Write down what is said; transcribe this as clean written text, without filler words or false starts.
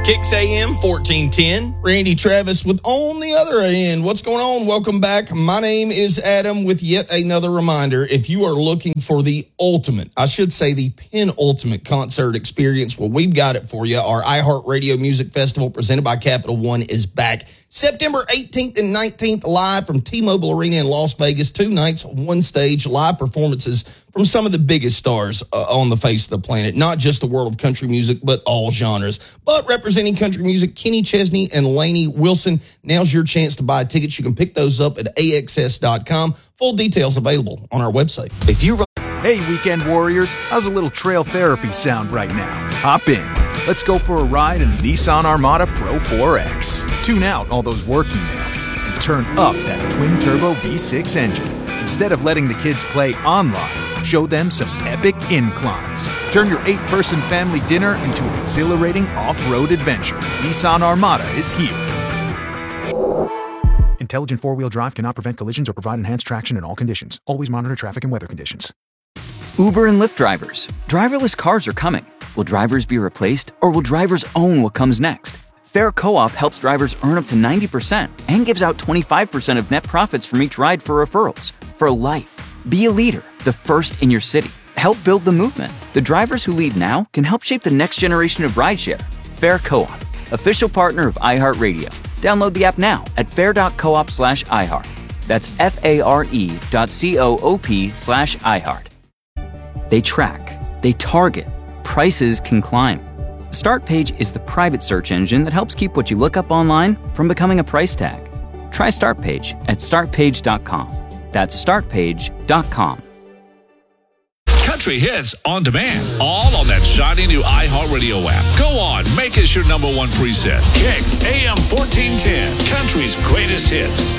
Kicks AM 1410. Randy Travis with On the Other End. What's going on? Welcome back. My name is Adam with yet another reminder. If you are looking for the ultimate, I should say the penultimate concert experience, well, we've got it for you. Our iHeartRadio Music Festival presented by Capital One is back September 18th and 19th live from T-Mobile Arena in Las Vegas. 2 nights, 1 stage, live performances from some of the biggest stars on the face of the planet. Not just the world of country music, but all genres. But representing country music, Kenny Chesney and Lainey Wilson. Now's your chance to buy tickets. You can pick those up at AXS.com. Full details available on our website. Hey, weekend warriors, how's a little trail therapy sound right now? Hop in. Let's go for a ride in the Nissan Armada Pro 4X. Tune out all those work emails and turn up that twin-turbo V6 engine. Instead of letting the kids play online, show them some epic inclines. Turn your 8-person family dinner into an exhilarating off-road adventure. Nissan Armada is here. Intelligent four-wheel drive cannot prevent collisions or provide enhanced traction in all conditions. Always monitor traffic and weather conditions. Uber and Lyft drivers. Driverless cars are coming. Will drivers be replaced, or will drivers own what comes next? Fair Co-op helps drivers earn up to 90% and gives out 25% of net profits from each ride for referrals. For life. Be a leader, the first in your city. Help build the movement. The drivers who lead now can help shape the next generation of rideshare. Fair Co-op, official partner of iHeartRadio. Download the app now at fair.coop/iHeart. That's FARE.coop/iHeart. They track, they target, prices can climb. StartPage is the private search engine that helps keep what you look up online from becoming a price tag. Try StartPage at startpage.com. That's startpage.com. Country hits on demand, all on that shiny new iHeartRadio app. Go on, make us your #1 preset. Kicks AM 1410, country's greatest hits.